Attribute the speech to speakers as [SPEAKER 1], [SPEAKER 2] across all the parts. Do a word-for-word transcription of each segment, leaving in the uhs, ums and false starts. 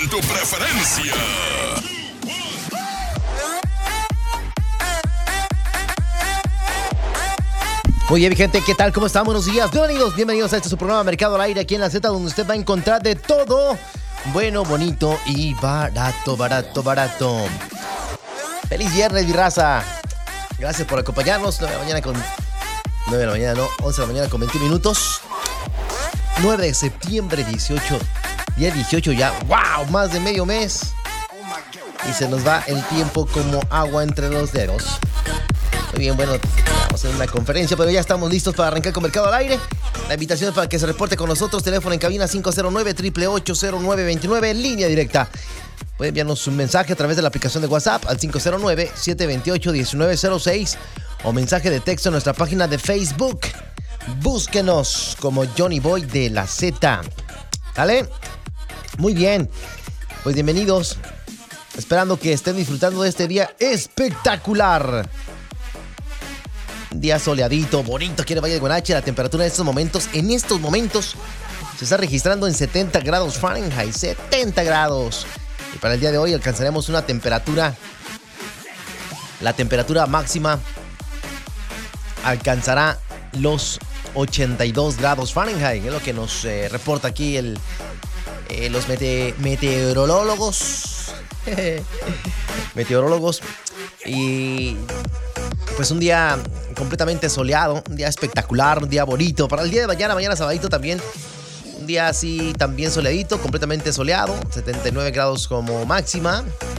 [SPEAKER 1] en tu preferencia.
[SPEAKER 2] Muy bien, mi gente, ¿qué tal? ¿Cómo están? Buenos días, bienvenidos, bienvenidos a este su programa Mercado al Aire aquí en la Z, donde usted va a encontrar de todo bueno, bonito y barato, barato, barato. Feliz viernes, mi raza. Gracias por acompañarnos. nueve de la mañana con... nueve de la mañana, no, once de la mañana con veinte minutos. nueve de septiembre, dieciocho. Día dieciocho ya. ¡Wow! Más de medio mes. Y se nos va el tiempo como agua entre los dedos. Muy bien, bueno, vamos a hacer una conferencia, pero ya estamos listos para arrancar con Mercado al Aire. La invitación es para que se reporte con nosotros. Teléfono en cabina cinco cero nueve, ocho ocho ocho, cero nueve dos nueve, línea directa. Puede enviarnos un mensaje a través de la aplicación de WhatsApp al cinco cero nueve, siete dos ocho, uno nueve cero seis o mensaje de texto en nuestra página de Facebook. Búsquenos como Johnny Boy de la Z. ¿Sale? Muy bien. Pues bienvenidos. Esperando que estén disfrutando de este día espectacular. Día soleadito, bonito aquí en el Valle de Guanache. La temperatura en estos momentos, en estos momentos, se está registrando en setenta grados Fahrenheit. setenta grados. Y para el día de hoy alcanzaremos una temperatura. La temperatura máxima alcanzará los ochenta y dos grados Fahrenheit. Es lo que nos eh, reporta aquí el, eh, los mete, meteorólogos. meteorólogos. Y pues un día completamente soleado, un día espectacular, un día bonito. Para el día de mañana, mañana sabadito también, un día así también soleadito, completamente soleado, setenta y nueve grados como máxima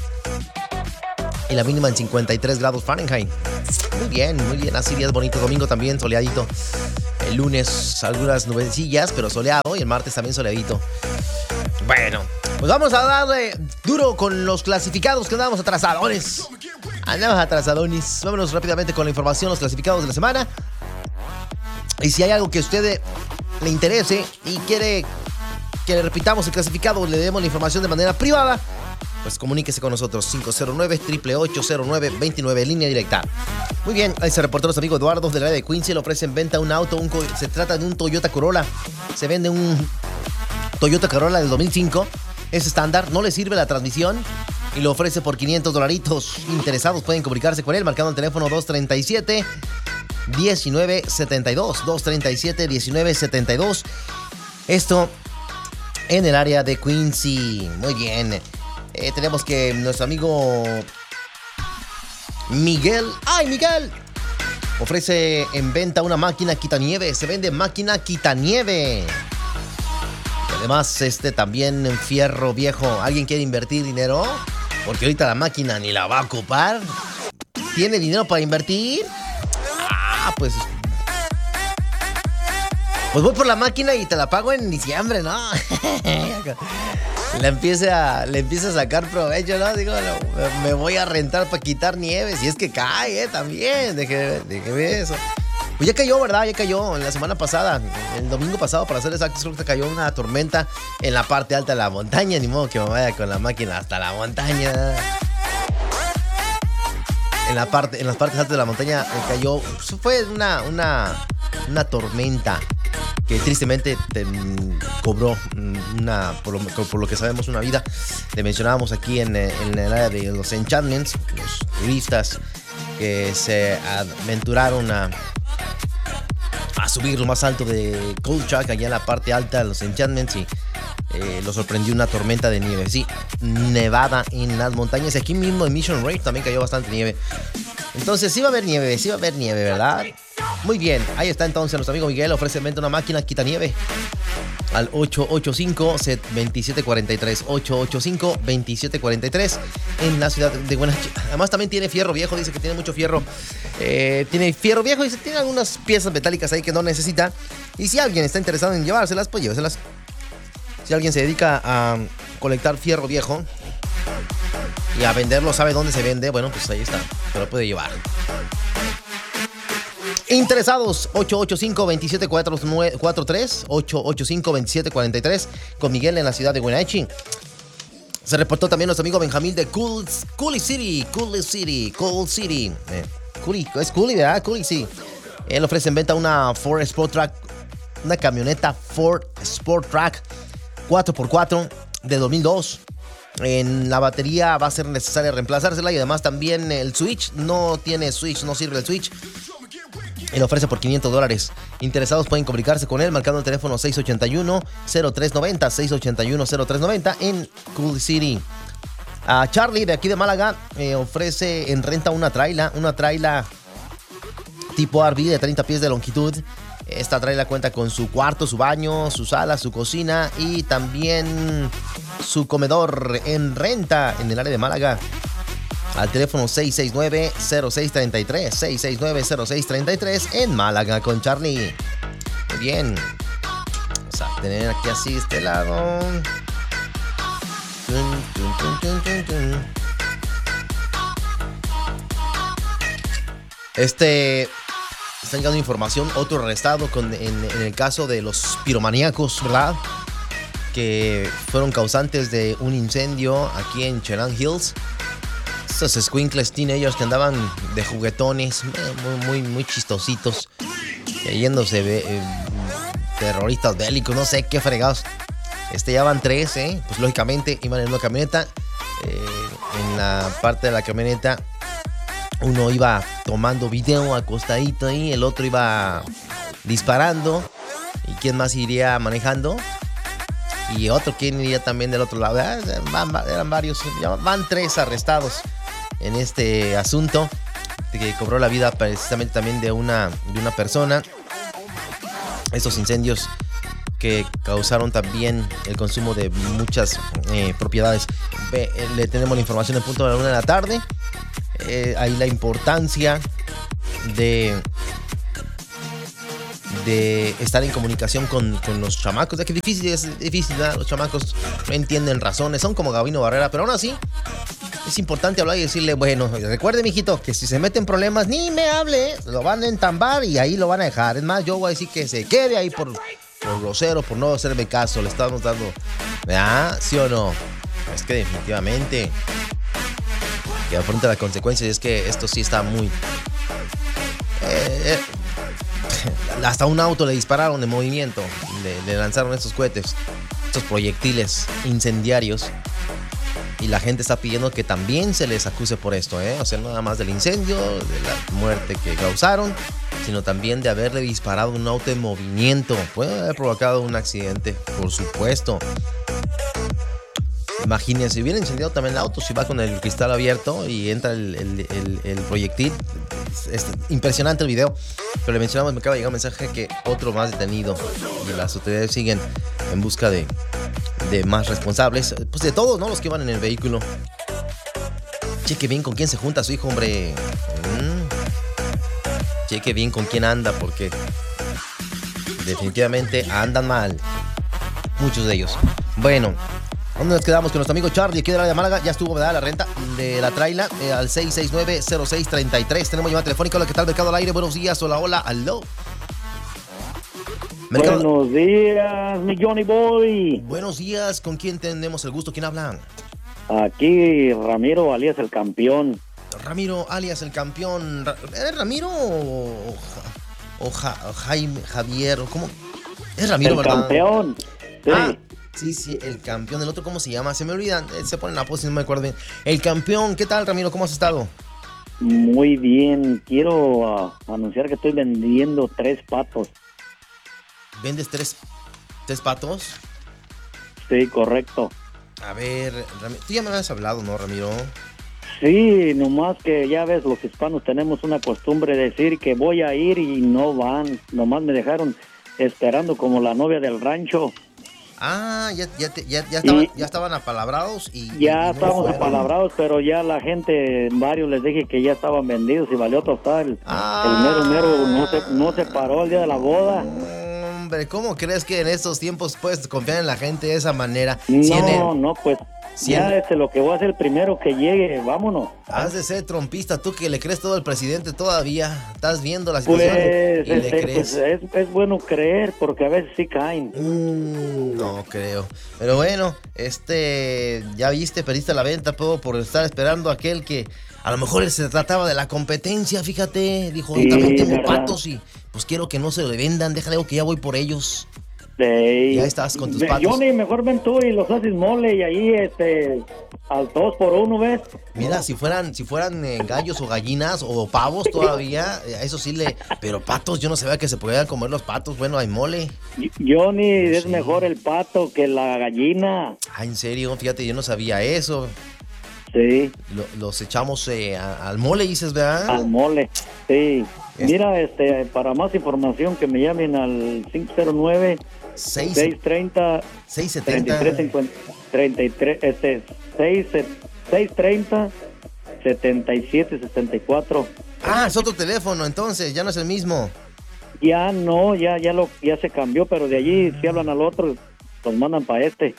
[SPEAKER 2] y la mínima en cincuenta y tres grados Fahrenheit. Muy bien, muy bien, así días bonitos. Domingo también soleadito, el lunes algunas nubecillas, pero soleado, y el martes también soleadito. Bueno, pues vamos a darle duro con los clasificados, que andamos atrasadones. Andamos atrasadones. Vámonos rápidamente con la información, los clasificados de la semana. Y si hay algo que a usted le interese y quiere que le repitamos el clasificado, le demos la información de manera privada, pues comuníquese con nosotros. cinco cero nueve, ocho ocho ocho, cero nueve dos nueve, línea directa. Muy bien, ahí se reportó los amigos Eduardo del área de Quincy. Le ofrecen en venta un auto, un, se trata de un Toyota Corolla. Se vende un Toyota Corolla del dos mil cinco. Es estándar, no le sirve la transmisión y lo ofrece por quinientos dolaritos. Interesados pueden comunicarse con él marcando el teléfono dos tres siete, uno nueve siete dos. dos tres siete, uno nueve siete dos. Esto en el área de Quincy. Muy bien. Eh, tenemos que nuestro amigo Miguel. ¡Ay, Miguel! Ofrece en venta una máquina quitanieve. Se vende máquina quitanieve. Además, este también en fierro viejo. ¿Alguien quiere invertir dinero? Porque ahorita la máquina ni la va a ocupar. ¿Tiene dinero para invertir? Ah, pues... Pues voy por la máquina y te la pago en diciembre, ¿no? le, empiece a, le empiece a sacar provecho, ¿no? Digo, me, me voy a rentar para quitar nieve. Si es que cae, ¿eh? También. Déjeme, déjeme eso. Pues ya cayó, ¿verdad? Ya cayó en la semana pasada, el domingo pasado, para ser exactos, creo que cayó una tormenta en la parte alta de la montaña. Ni modo que me vaya con la máquina hasta la montaña. En, la parte, en las partes altas de la montaña cayó, fue una, una, una tormenta que tristemente te, cobró una, por lo, por lo que sabemos, una vida. Le mencionábamos aquí en, en el área de los Enchantments, los turistas que se aventuraron a... a subir lo más alto de Kolchak, allá en la parte alta de los Enchantments, y eh, lo sorprendió una tormenta de nieve. Sí, nevada en las montañas. Y aquí mismo en Mission Ridge también cayó bastante nieve. Entonces sí va a haber nieve, sí va a haber nieve, ¿verdad? Muy bien, ahí está entonces nuestro amigo Miguel. Ofrece en venta una máquina quitanieve al ocho ocho cinco, dos siete cuatro tres. ocho ocho cinco, dos siete cuatro tres en la ciudad de Guanache. Además también tiene fierro viejo, dice que tiene mucho fierro. Eh, tiene fierro viejo y dice, tiene algunas piezas metálicas ahí que no necesita. Y si alguien está interesado en llevárselas, pues lléveselas. Si alguien se dedica a colectar fierro viejo y a venderlo, sabe dónde se vende, bueno, pues ahí está, se lo puede llevar. Interesados, ocho ocho cinco, dos siete cuatro tres, ocho ocho cinco, dos siete cuatro tres, con Miguel en la ciudad de Wenatchee. Se reportó también nuestro amigo Benjamín de Cool, Coulee City, Coulee City, Cool City. Eh, Coulee, es Coulee, ¿verdad? Coulee, sí. Él ofrece en venta una Ford Sport Track, una camioneta Ford Sport Track cuatro por cuatro de dos mil dos. En la batería va a ser necesario reemplazársela y además también el switch no tiene switch, no sirve el switch. Y lo ofrece por quinientos dólares. Interesados pueden comunicarse con él marcando el teléfono seis ocho uno, cero tres nueve cero, seis ocho uno, cero tres nueve cero en Cool City. A Charlie de aquí de Málaga eh, ofrece en renta una traila, una traila tipo R V de treinta pies de longitud. Esta traila cuenta con su cuarto, su baño, su sala, su cocina y también su comedor en renta en el área de Málaga. Al teléfono seis seis nueve, cero seis tres tres, seis seis nueve, cero seis tres tres en Málaga con Charlie. Muy bien. Vamos a tener aquí así este lado. Este... Está llegando información, otro arrestado con, en, en el caso de los piromaníacos, ¿verdad? Que fueron causantes de un incendio aquí en Chelan Hills. Esos squinkles teenagers que andaban de juguetones, muy, muy, muy chistositos, yéndose eh, terroristas bélicos, no sé qué fregados. Este ya van tres, ¿eh? Pues lógicamente iban en una camioneta. Eh, en la parte de la camioneta uno iba tomando video acostadito ahí, el otro iba disparando. ¿Y quién más iría manejando? Y otro, ¿quién iría también del otro lado? Ah, van, eran varios, van tres arrestados en este asunto que cobró la vida precisamente también de una, de una persona. Estos incendios que causaron también el consumo de muchas eh, propiedades. Ve, le tenemos la información en punto de la una de la tarde. Eh, ahí la importancia de de estar en comunicación con, con los chamacos. Es que difícil, es difícil, ¿verdad? Los chamacos no entienden razones, son como Gabino Barrera, pero aún así es importante hablar y decirle, bueno, recuerde, mijito, que si se meten problemas, ni me hable, lo van a entambar y ahí lo van a dejar. Es más, yo voy a decir que se quede ahí por, por grosero, por no hacerme caso, le estamos dando, ¿verdad? ¿Sí o no? Es que definitivamente que afronta las consecuencias. Y es que esto sí está muy... Eh, eh, hasta un auto le dispararon en movimiento. Le, le lanzaron estos cohetes, estos proyectiles incendiarios. Y la gente está pidiendo que también se les acuse por esto, ¿eh? O sea, no nada más del incendio, de la muerte que causaron, sino también de haberle disparado un auto en movimiento. Puede haber provocado un accidente, por supuesto. Imagínense, si hubiera incendiado también el auto, si va con el cristal abierto y entra el, el, el, el proyectil. Es, es impresionante el video. Pero le mencionamos, me acaba de llegar un mensaje que otro más detenido. Y las autoridades siguen en busca de, de más responsables. Pues de todos, ¿no? Los que van en el vehículo. Cheque bien con quién se junta su hijo, hombre. Mm. Cheque bien con quién anda, porque definitivamente andan mal. Muchos de ellos. Bueno, ¿dónde nos quedamos? Con nuestro amigo Charlie, aquí de la de Málaga. Ya estuvo, ¿verdad? La renta de la traila eh, al seis seis nueve, cero seis tres tres. Tenemos llamada telefónica. Hola, ¿qué tal? Mercado al aire. Buenos días. Hola, hola. Aló. Mercado...
[SPEAKER 1] Buenos días, mi Johnny Boy.
[SPEAKER 2] Buenos días. ¿Con quién tenemos el gusto? ¿Quién habla?
[SPEAKER 1] Aquí Ramiro, alias el campeón.
[SPEAKER 2] Ramiro, alias el campeón. ¿Eres Ramiro o, o, ja, o Jaime, Javier? ¿Cómo? Es Ramiro,
[SPEAKER 1] el
[SPEAKER 2] ¿verdad?
[SPEAKER 1] Campeón. Sí.
[SPEAKER 2] Ah. Sí, sí, el campeón. El otro, ¿cómo se llama? Se me olvidan. Se ponen a pos y no me acuerdo bien. El campeón. ¿Qué tal, Ramiro? ¿Cómo has estado?
[SPEAKER 1] Muy bien. Quiero uh, anunciar que estoy vendiendo tres patos.
[SPEAKER 2] ¿Vendes tres, tres patos?
[SPEAKER 1] Sí, correcto.
[SPEAKER 2] A ver, Ramiro, tú ya me habías hablado, ¿no, Ramiro?
[SPEAKER 1] Sí, nomás que ya ves, los hispanos tenemos una costumbre de decir que voy a ir y no van. Nomás me dejaron esperando como la novia del rancho.
[SPEAKER 2] Ah, ya, ya, ya, ya, estaban, ya estaban apalabrados y...
[SPEAKER 1] Ya
[SPEAKER 2] y no
[SPEAKER 1] estábamos
[SPEAKER 2] fueron.
[SPEAKER 1] apalabrados, pero ya la gente, varios les dije que ya estaban vendidos y valió tostar. El,
[SPEAKER 2] Ah.
[SPEAKER 1] el mero mero no se, no se paró el día de la boda.
[SPEAKER 2] Hombre, ¿cómo crees que en estos tiempos puedes confiar en la gente de esa manera?
[SPEAKER 1] No,
[SPEAKER 2] Si en el-
[SPEAKER 1] no, pues
[SPEAKER 2] si
[SPEAKER 1] ya
[SPEAKER 2] en-
[SPEAKER 1] este, lo que voy a hacer primero que llegue, vámonos.
[SPEAKER 2] Has de ser trompista, tú que le crees todo al presidente todavía. Estás viendo la situación
[SPEAKER 1] Pues,
[SPEAKER 2] y le
[SPEAKER 1] este,
[SPEAKER 2] crees.
[SPEAKER 1] pues, es, es bueno creer porque a veces sí caen.
[SPEAKER 2] Mm, no creo. Pero bueno, este, ya viste, perdiste la venta todo por estar esperando a aquel que a lo mejor se trataba de la competencia, fíjate. Dijo,
[SPEAKER 1] Sí,
[SPEAKER 2] yo también tengo
[SPEAKER 1] ¿verdad?
[SPEAKER 2] patos y pues quiero que no se le vendan, déjale que ya voy por ellos.
[SPEAKER 1] Sí.
[SPEAKER 2] Ya estás con tus
[SPEAKER 1] Ve,
[SPEAKER 2] patos.
[SPEAKER 1] Johnny, mejor ven tú y los haces mole y ahí este al dos por uno, ¿ves?
[SPEAKER 2] Mira, si fueran, si fueran eh, gallos o gallinas o pavos todavía, eh, eso sí le... Pero patos, yo no sabía que se podían comer los patos. Bueno, hay mole.
[SPEAKER 1] Johnny,
[SPEAKER 2] Oh,
[SPEAKER 1] es
[SPEAKER 2] sí.
[SPEAKER 1] mejor el pato que la gallina.
[SPEAKER 2] Ah, en serio, fíjate, yo no sabía eso.
[SPEAKER 1] Sí,
[SPEAKER 2] Lo- los echamos eh, a- al mole, dices, ¿verdad?
[SPEAKER 1] al mole. Sí.
[SPEAKER 2] Es-
[SPEAKER 1] Mira, este, para más información que me llamen al cinco cero nueve,
[SPEAKER 2] Seis,
[SPEAKER 1] seis treinta,
[SPEAKER 2] seis
[SPEAKER 1] treinta y
[SPEAKER 2] setenta.
[SPEAKER 1] tres cincuenta, treinta y tres, este, seis, seis treinta, setenta y siete sesenta y cuatro.
[SPEAKER 2] Ah, es otro teléfono, entonces, ya no es el mismo.
[SPEAKER 1] Ya no, ya, ya lo, ya se cambió, pero de allí si hablan al otro, los mandan para este.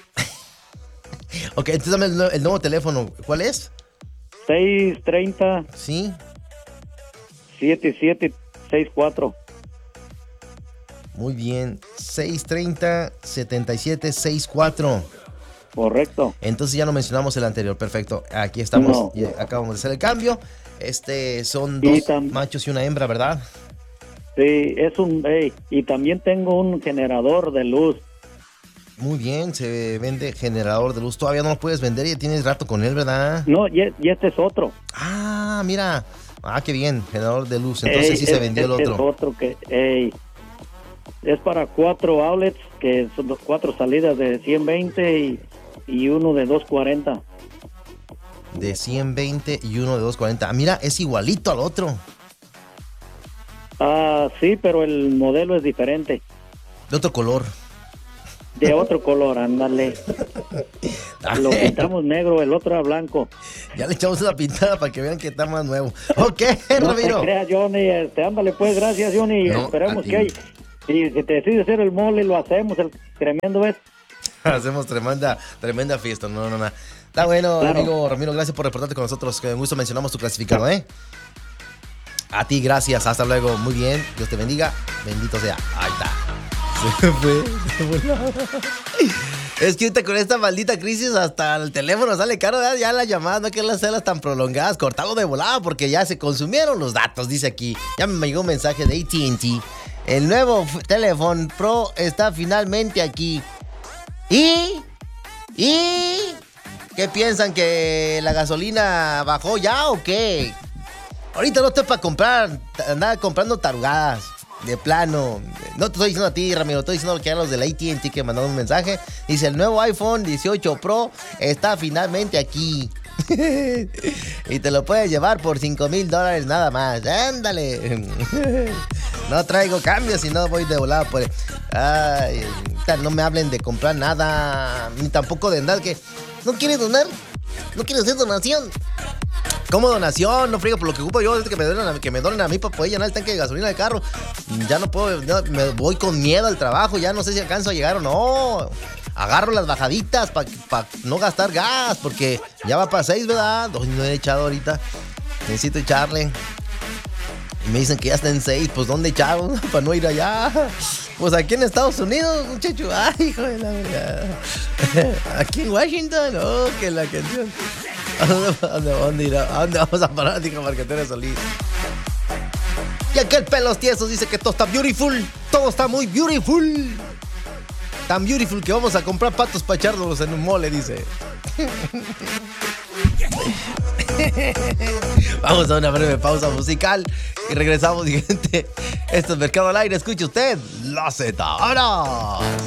[SPEAKER 2] Ok, entonces dame el, nue- el nuevo teléfono. ¿Cuál es?
[SPEAKER 1] seis treinta,
[SPEAKER 2] Sí.
[SPEAKER 1] setenta y siete sesenta y cuatro.
[SPEAKER 2] Muy bien. seis treinta, setenta y siete sesenta y cuatro.
[SPEAKER 1] Correcto.
[SPEAKER 2] Entonces ya no mencionamos el anterior. Perfecto. Aquí estamos.
[SPEAKER 1] No.
[SPEAKER 2] Y acabamos de hacer el cambio. Este son
[SPEAKER 1] Y
[SPEAKER 2] dos
[SPEAKER 1] tam-
[SPEAKER 2] machos y una hembra, ¿verdad?
[SPEAKER 1] Sí, es un, ey, y también tengo un generador de luz.
[SPEAKER 2] Muy bien. Se vende generador de luz. Todavía no lo puedes vender. Ya tienes rato con él, ¿verdad?
[SPEAKER 1] No, y, e- y este es otro.
[SPEAKER 2] Ah, mira. Ah, qué bien. Generador de luz. Entonces
[SPEAKER 1] Ey,
[SPEAKER 2] sí se
[SPEAKER 1] es-
[SPEAKER 2] vendió el
[SPEAKER 1] este
[SPEAKER 2] otro.
[SPEAKER 1] Es otro que, ey, es para cuatro outlets, que son dos- cuatro salidas de ciento veinte y, y uno de doscientos cuarenta.
[SPEAKER 2] De ciento veinte y uno de doscientos cuarenta. Ah, mira, es igualito al otro.
[SPEAKER 1] Ah, sí, pero el modelo es diferente.
[SPEAKER 2] De otro color.
[SPEAKER 1] De otro color, ándale. Lo pintamos negro, el otro era blanco.
[SPEAKER 2] Ya le echamos una pintada para que vean que está más nuevo. Ok,
[SPEAKER 1] No te
[SPEAKER 2] Ramiro.
[SPEAKER 1] creas, Johnny, este, ándale pues, gracias, Johnny.
[SPEAKER 2] No,
[SPEAKER 1] Esperemos
[SPEAKER 2] a ti.
[SPEAKER 1] que hay. Y si te decides hacer el mole, lo hacemos, el tremendo es.
[SPEAKER 2] Hacemos tremenda, tremenda fiesta. No, no, no. Está bueno,
[SPEAKER 1] Claro.
[SPEAKER 2] amigo Ramiro. Gracias por reportarte con nosotros. Que con gusto mencionamos tu clasificado, ¿eh? A ti, gracias. Hasta luego. Muy bien. Dios te bendiga. Bendito sea. Ahí está. Se fue. Se fue. Es que ahorita con esta maldita crisis hasta el teléfono sale caro, ¿verdad? Ya las llamadas, no hay que las hacerlas tan prolongadas, cortalo de volada porque ya se consumieron los datos, dice aquí. Ya me llegó un mensaje de A T and T. El nuevo f- teléfono Pro está finalmente aquí. ¿Y? ¿Y? ¿Qué piensan? ¿Que la gasolina bajó ya o qué? Ahorita no estoy para comprar, andar comprando tarugadas. De plano. No te estoy diciendo a ti, Ramiro, estoy diciendo que a los del A T and T que mandaron un mensaje. Dice, el nuevo iPhone dieciocho Pro está finalmente aquí. Y te lo puedes llevar por cinco mil dólares nada más. Ándale. No traigo cambios y no voy de volada por... Ay, no me hablen de comprar nada. Ni tampoco de andar que... ¿No quieres donar? ¿No quieres hacer donación? ¿Cómo donación? No friego, por lo que ocupo yo es que me donen a, que me donen a mí para poder llenar el tanque de gasolina del carro. Ya no puedo, ya me voy con miedo al trabajo, ya no sé si alcanzo a llegar o no. Agarro las bajaditas para pa no gastar gas, porque ya va para seis, ¿verdad? Dos no he echado ahorita. Necesito echarle. Y me dicen que ya está en seis, pues ¿dónde echamos? Para no ir allá. Pues aquí en Estados Unidos, muchacho. Ay, hijo de la verdad. Aquí en Washington, oh, que la canción. ¿A dónde, a dónde, a dónde ir? ¿A dónde vamos a parar? Dijo Marquetera Solís. Y aquel pelos tiesos dice que todo está beautiful. Todo está muy beautiful. Tan beautiful que vamos a comprar patos para echarlos en un mole, dice. Vamos a una breve pausa musical y regresamos, gente. Esto es Mercado al Aire. Escuche usted, La Z. ¡Ahora!